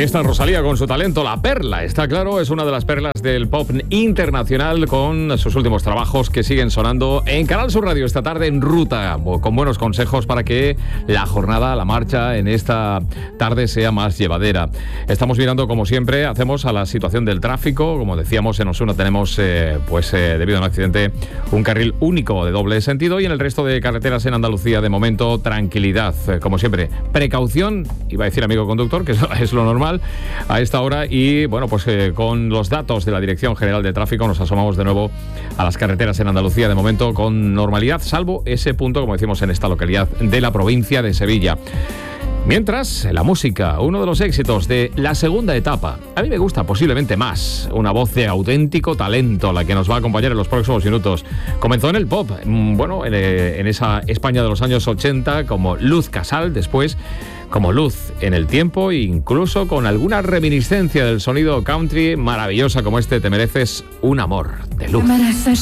Ahí está Rosalía con su talento, La Perla. Está claro, es una de las perlas del pop internacional con sus últimos trabajos que siguen sonando en Canal Sur Radio esta tarde en ruta, con buenos consejos para que la jornada, la marcha en esta tarde sea más llevadera. Estamos mirando, como siempre, hacemos a la situación del tráfico. Como decíamos, en Osuna tenemos, debido a un accidente, un carril único de doble sentido y en el resto de carreteras en Andalucía, de momento, tranquilidad. Como siempre, precaución, iba a decir amigo conductor, que es lo normal a esta hora y bueno, pues con los datos de la Dirección General de Tráfico nos asomamos de nuevo a las carreteras en Andalucía, de momento con normalidad, salvo ese punto, como decimos, en esta localidad de la provincia de Sevilla. Mientras, la música, uno de los éxitos de la segunda etapa. A mí me gusta posiblemente más, una voz de auténtico talento, la que nos va a acompañar en los próximos minutos. Comenzó en el pop, en esa España de los años 80, como Luz Casal, después como Luz en el tiempo, incluso con alguna reminiscencia del sonido country maravillosa como este Te mereces un amor de Luz. Te mereces